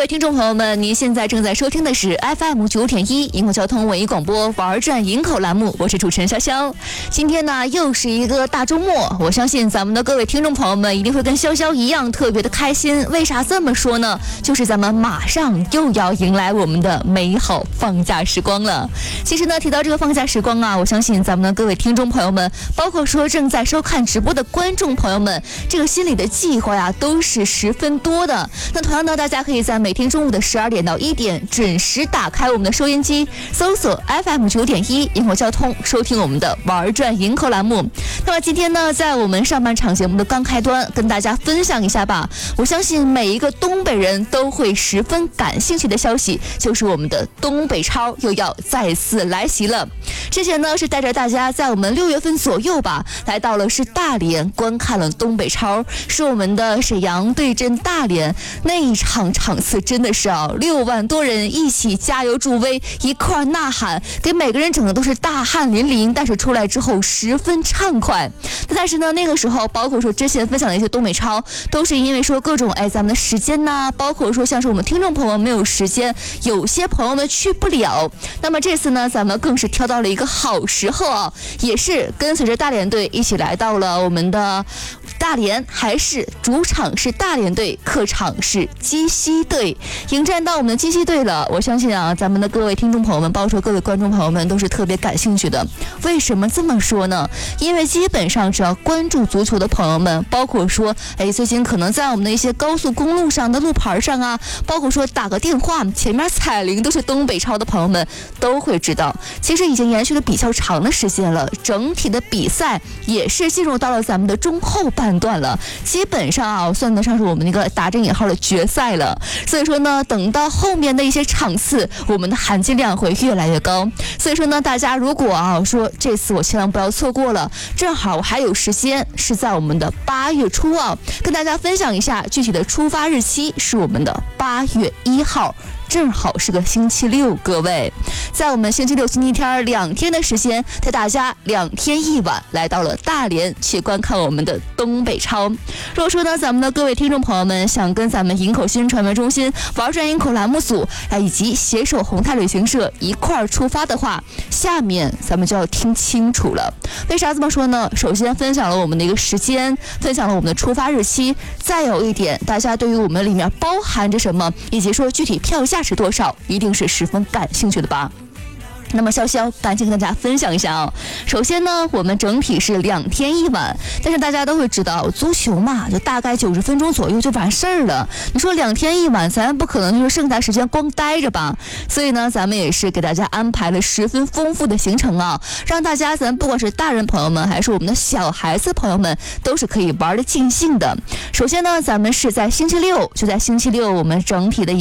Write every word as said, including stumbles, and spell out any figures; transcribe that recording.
位听众朋友们，您现在正在收听的是 F M 九点一营口交通文艺广播玩转营口栏目，我是主持人潇潇。今天呢又是一个大周末，我相信咱们的各位听众朋友们一定会跟潇潇一样特别的开心。为啥这么说呢？就是咱们马上又要迎来我们的美好放假时光了。其实呢，提到这个放假时光啊，我相信咱们的各位听众朋友们，包括说正在收看直播的观众朋友们，这个心里的计划呀都是十分多的。那同样呢，大家可以在每天中午的十二点到一点准时打开我们的收音机，搜索 F M 九点一营口交通，收听我们的玩转营口栏目。那么今天呢，在我们上半场节目的刚开端，跟大家分享一下吧。我相信每一个东北人都会十分感兴趣的消息，就是我们的东北超又要再次来袭了。之前呢是带着大家在我们六月份左右吧，来到了是大连观看了东北超，是我们的沈阳对阵大连那一场场次，真的是啊，六万多人一起加油助威，一块呐喊，给每个人整的都是大汗淋漓，但是出来之后十分畅快。但是呢，那个时候包括说之前分享的一些东北超，都是因为说各种哎咱们的时间呐、啊，包括说像是我们听众朋友没有时间，有些朋友们去不了。那么这次呢，咱们更是挑到了一个好时候啊，也是跟随着大连队一起来到了我们的大连，还是主场是大连队，客场是鸡西队，迎战到我们的鸡西队了。我相信啊，咱们的各位听众朋友们，包括说各位观众朋友们，都是特别感兴趣的。为什么这么说呢？因为基本上只要关注足球的朋友们，包括说哎最近可能在我们的一些高速公路上的路牌上啊，包括说打个电话前面彩铃都是东北超的朋友们，都会知道其实已经延续了比较长的时间了，整体的比赛也是进入到了咱们的中后半段了，基本上啊算得上是我们那个打正引号的决赛了。所以说呢，等到后面的一些场次，我们的含金量会越来越高。所以说呢，大家如果啊说这次我千万不要错过了，正好我还有时间，是在我们的八月初啊，跟大家分享一下具体的出发日期是我们的八月一号。正好是个星期六，各位，在我们星期六、星期天两天的时间，带大家两天一晚来到了大连，去观看我们的东北超。如果说呢，咱们的各位听众朋友们想跟咱们营口新闻传媒中心玩转营口栏目组啊，以及携手宏泰旅行社一块儿出发的话，下面咱们就要听清楚了。为啥这么说呢？首先分享了我们的一个时间，分享了我们的出发日期，再有一点，大家对于我们里面包含着什么，以及说具体票价是多少，一定是十分感兴趣的吧。那么潇潇赶紧跟大家分享一下啊。首先呢，我们整体是两天一晚，但是大家都会知道，足球嘛，就大概九十分钟左右就完事儿了。你说两天一晚，咱不可能就是剩下时间光待着吧？所以呢，咱们也是给大家安排了十分丰富的行程啊，让大家咱不管是大人朋友们，还是我们的小孩子朋友们，都是可以玩得尽兴的。首先呢，咱们是在星期六，就在星期六，我们整体的